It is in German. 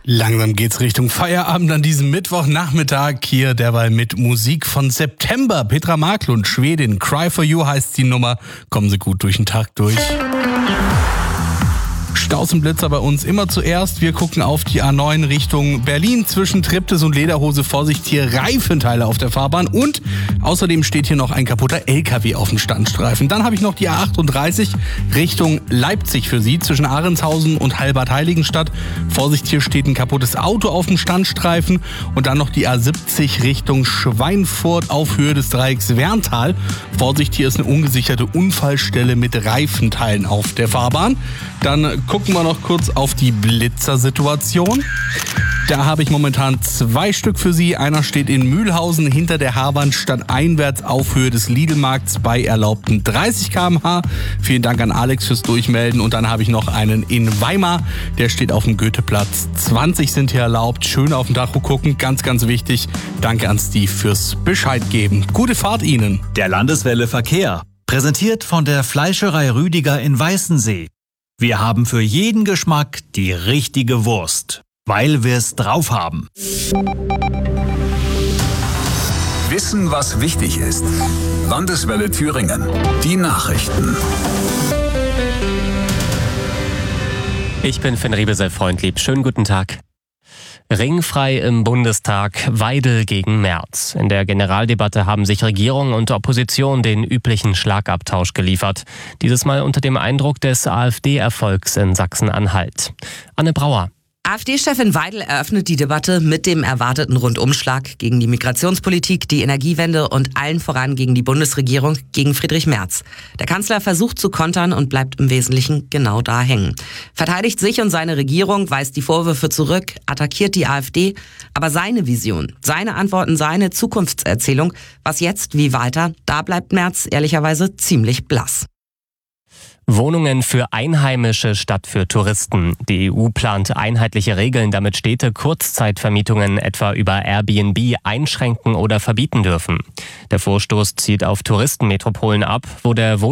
Langsam geht's Richtung Feierabend an diesem Mittwochnachmittag. Hier derweil mit Musik von September. Petra Marklund, Schwedin. Cry for You heißt die Nummer. Kommen Sie gut durch den Tag durch. Staus und Blitzer bei uns immer zuerst. Wir gucken auf die A9 Richtung Berlin. Zwischen Triptis und Lederhose, Vorsicht, hier Reifenteile auf der Fahrbahn. Und außerdem steht hier noch ein kaputter LKW auf dem Standstreifen. Dann habe ich noch die A38 Richtung Leipzig für Sie. Zwischen Ahrenshausen und Halbert-Heiligenstadt. Vorsicht, hier steht ein kaputtes Auto auf dem Standstreifen. Und dann noch die A70 Richtung Schweinfurt auf Höhe des Dreiecks Werntal. Vorsicht, hier ist eine ungesicherte Unfallstelle mit Reifenteilen auf der Fahrbahn. Dann gucken wir noch kurz auf die Blitzersituation. Da habe ich momentan 2 Stück für Sie. Einer steht in Mühlhausen hinter der Haarwand stadteinwärts auf Höhe des Lidl-Markts bei erlaubten 30 km/h. Vielen Dank an Alex fürs Durchmelden. Und dann habe ich noch einen in Weimar. Der steht auf dem Goetheplatz. 20 sind hier erlaubt. Schön auf dem Tacho gucken. Ganz, ganz wichtig. Danke an Steve fürs Bescheid geben. Gute Fahrt Ihnen. Der Landeswelle Verkehr. Präsentiert von der Fleischerei Rüdiger in Weißensee. Wir haben für jeden Geschmack die richtige Wurst, weil wir es drauf haben. Wissen, was wichtig ist. Landeswelle Thüringen. Die Nachrichten. Ich bin Finn Riebesel-Freundlieb. Schönen guten Tag. Ringfrei im Bundestag, Weidel gegen Merz. In der Generaldebatte haben sich Regierung und Opposition den üblichen Schlagabtausch geliefert. Dieses Mal unter dem Eindruck des AfD-Erfolgs in Sachsen-Anhalt. Anne Brauer. AfD-Chefin Weidel eröffnet die Debatte mit dem erwarteten Rundumschlag gegen die Migrationspolitik, die Energiewende und allen voran gegen die Bundesregierung, gegen Friedrich Merz. Der Kanzler versucht zu kontern und bleibt im Wesentlichen genau da hängen. Verteidigt sich und seine Regierung, weist die Vorwürfe zurück, attackiert die AfD. Aber seine Vision, seine Antworten, seine Zukunftserzählung, was jetzt, wie weiter, da bleibt Merz ehrlicherweise ziemlich blass. Wohnungen für Einheimische statt für Touristen. Die EU plant einheitliche Regeln, damit Städte Kurzzeitvermietungen etwa über Airbnb einschränken oder verbieten dürfen. Der Vorstoß zielt auf Touristenmetropolen ab, wo der